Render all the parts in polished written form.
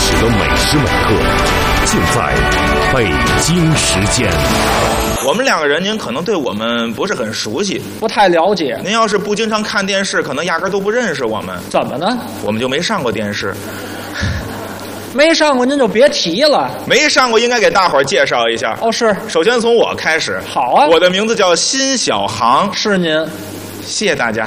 史的每时每刻，尽在北京时间。 我们两个人，您可能对我们不是很熟悉， 不太了解。 您要是不经常看电视，可能压根都不认识我们。 怎么呢？ 我们就没上过电视。 没上过您就别提了。 没上过应该给大伙儿介绍一下。 哦，是。 首先从我开始。 好啊。 我的名字叫辛小航。 是您。 谢谢大家。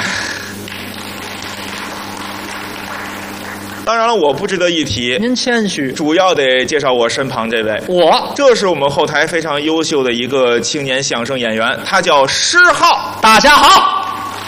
当然了，我不值得一提。 您谦虚。 主要得介绍我身旁这位。这是我们后台非常优秀的一个青年相声演员，他叫施浩。 大家好。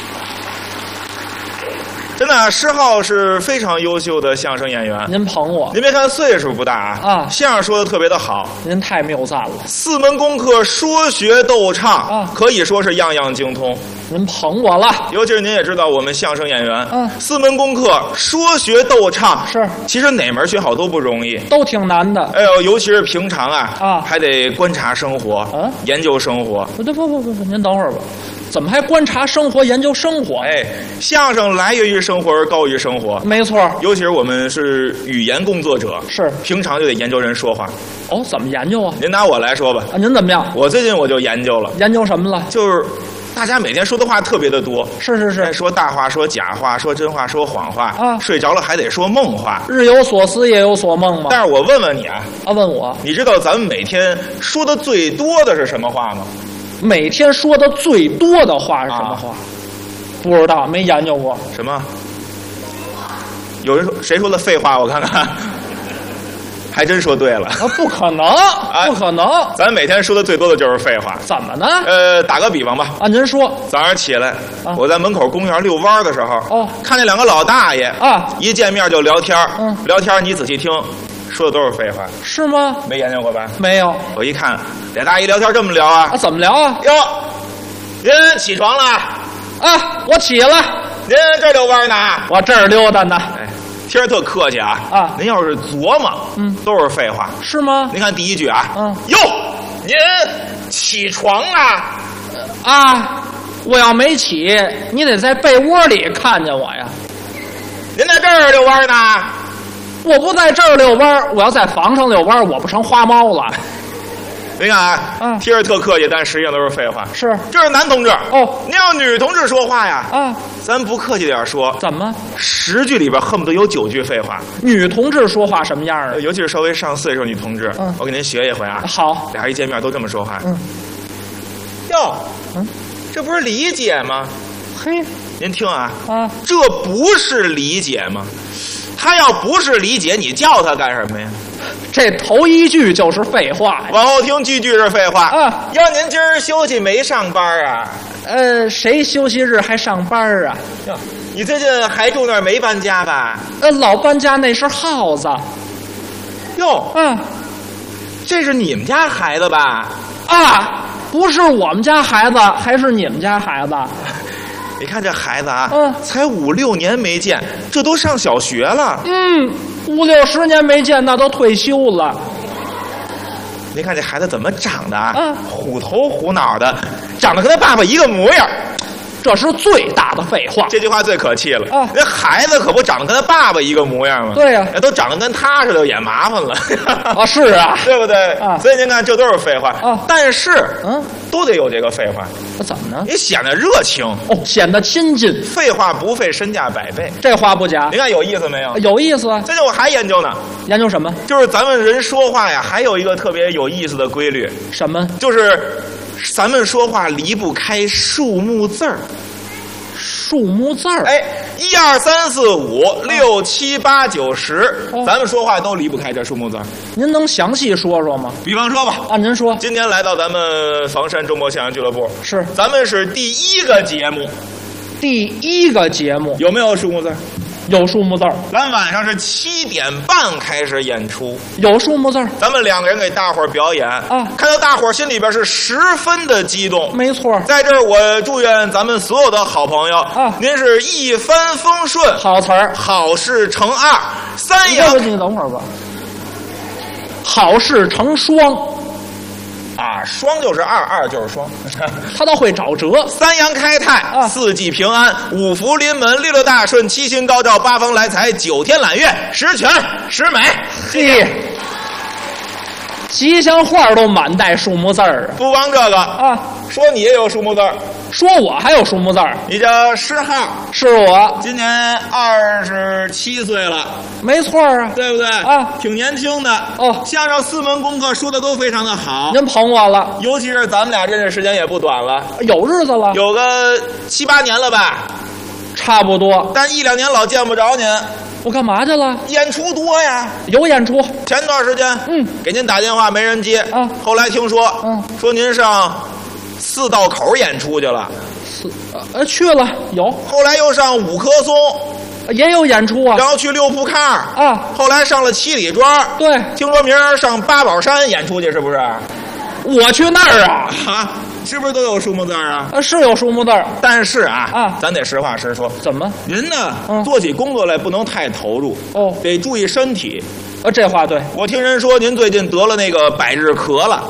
真的，施浩是非常优秀的相声演员。 您捧我。 您别看岁数不大啊， 相声说的特别的好。 您太谬赞了。 4门功课，说学逗唱可以说是样样精通。 您捧我了。 尤其是您也知道，我们相声演员，4门功课，说学逗唱是。 其实哪门学好都不容易， 都挺难的。 哎呦，尤其是平常还得观察生活，研究生活。 不，您等会儿吧。怎么还观察生活、研究生活？ 哎，相声来源于生活而高于生活， 没错。 尤其是我们是语言工作者， 是平常就得研究人说话。 哦，怎么研究啊？ 您拿我来说吧。 您怎么样？ 我最近我就研究了。 研究什么了？ 就是大家每天说的话特别的多。 是。 说大话，说假话，说真话，说谎话睡着了还得说梦话。 日有所思，夜有所梦吗？ 但是我问问你问我， 你知道咱们每天说的最多的是什么话吗？ 每天说的最多的话是什么话？不知道，没研究过。 什么？有人说谁说的废话？我看看，还真说对了。 不可能，不可能！ 咱每天说的最多的就是废话。 怎么呢？ 打个比方吧。 您说。 早上起来，我在门口公园遛弯的时候，看见2个老大爷一见面就聊天。聊天你仔细听。说的都是废话， 是吗？ 没研究过吧？ 没有。 我一看，俩大爷聊天这么聊怎么聊啊？ 哟，您起床了？ 我起了。 您这遛弯呢？ 我这儿溜达呢。 哎，听着特客气您要是琢磨，都是废话， 是吗？ 您看第一句哟，您起床了？我要没起，你得在被窝里看见我呀。 您在这儿遛弯呢？ 我不在这儿遛弯，我要在房上遛弯，我不成花猫了。 您看听着特客气，但实际上都是废话。 是， 这是男同志。您要女同志说话呀，咱不客气点说， 怎么 10句里边恨不得有9句废话。 女同志说话什么样尤其是稍微上岁数女同志，我给您学一回好， 俩人一见面都这么说话。哟，这不是理解吗？ 嘿， 您听这不是理解吗？他要不是理解，你叫他干什么呀？ 这头一句就是废话呀。 往后听句句是废话。要您今儿休息没上班谁休息日还上班你最近还住那儿没搬家吧？ 老搬家那是耗子。 哟，这是你们家孩子吧？ 不是我们家孩子，还是你们家孩子？ 你看这孩子才5、6年没见，这都上小学了。 5、60年没见，那都退休了。 你看这孩子怎么长的虎头虎脑的，长得跟他爸爸一个模样。 这是最大的废话。 这句话最可气了。那孩子可不长得跟他爸爸一个模样吗？ 对呀， 都长得跟他似的，也麻烦了。 是对不对？所以您看，这都是废话。但是都得有这个废话。 怎么呢？ 你显得热情显得亲近。 废话不费身价100倍， 这话不假。 您看有意思没有？ 有意思。 最近我还研究呢。 研究什么？ 就是咱们人说话呀，还有一个特别有意思的规律。 什么？ 就是咱们说话离不开数目字儿。 数目字儿 ，1、2、3、4、5、6、7、8、9、10，咱们说话都离不开这数目字儿。 您能详细说说吗？ 比方说吧， 您说。 今天来到咱们房山周末相声俱乐部， 是， 咱们是第1个节目。 第1个节目有没有数目字儿？ 有数目字儿。 咱晚上是7点半开始演出， 有数目字儿。 咱们2个人给大伙儿表演看到大伙儿心里边是10分的激动。 没错。 在这儿我祝愿咱们所有的好朋友您是一帆风顺。 好词儿。 好事成2，3阳。 你等会儿吧。好事成双。 啊，双就是二，二就是双。 他倒会找辙。 三阳开泰，四季平安，五福临门，六六大顺，七星高照，八方来财，九天揽月，十全十美。 嘿，吉祥话都满带数目字儿不光这个啊， 说你也有数目字儿， 说我还有数目字儿。 你叫施浩， 是我， 今年27岁了， 没错啊， 对不对啊？ 挺年轻的哦。 相声4门功课说的都非常的好， 您捧我了， 尤其是咱们俩认识时间也不短了， 有日子了， 有个7、8年了吧， 差不多。 但1、2年老见不着您。 我干嘛去了？ 演出多呀， 有演出。 前段时间，给您打电话没人接，后来听说，说您上4道口演出去了， 去了有， 后来又上5棵松， 也有演出啊， 然后去6铺炕啊， 后来上了7里庄， 对， 听说明儿上八宝山演出去，是不是？ 我去那儿啊， 是不是都有数目字啊？ 是有数目字， 但是咱得实话实说。 怎么？ 您呢？做起工作来不能太投入哦， 得注意身体。 这话对。 我听人说您最近得了那个百日咳了。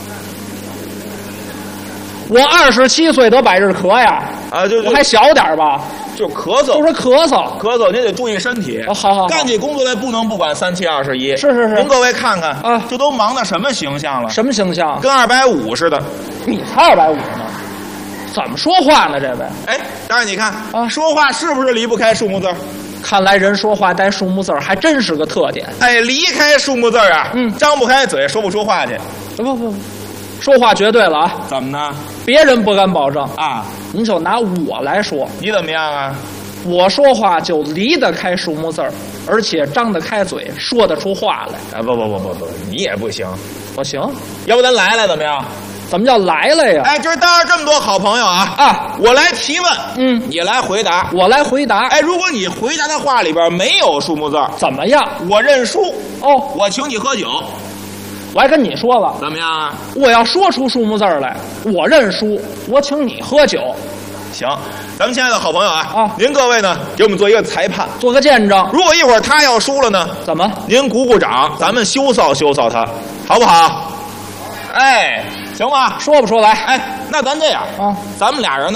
我27岁得百日咳呀！我还小点吧， 就咳嗽。 都说咳嗽， 您得注意身体。 好， 干起工作来不能不管3七21。 是。 您各位看看这都忙到什么形象了？ 什么形象？ 跟250似的。 你才250呢？怎么说话呢？这位？ 当然你看说话是不是离不开数目字？ 看来人说话带数目字还真是个特点。 离开数目字张不开嘴，说不出话去。 不。说话绝对了啊！ 怎么呢？ 别人不敢保证啊， 您就拿我来说， 你怎么样啊？ 我说话就离得开数目字儿，而且张得开嘴，说得出话来。 不，你也不行。 我行， 要不咱来怎么样？ 怎么叫来了呀？ 这当着这么多好朋友我来提问，你来回答， 我来回答。 如果你回答的话里边没有数目字， 怎么样？ 我认输。我请你喝酒。 我还跟你说了， 怎么样啊？ 我要说出数目字来，我认输，我请你喝酒。 行，咱们亲爱的好朋友您各位呢，给我们做一个裁判， 做个见证。 如果一会儿他要输了呢， 怎么？ 您鼓鼓掌，咱们羞臊他，好不好？行吗？ 说不出来。 那咱这样咱们俩人呢？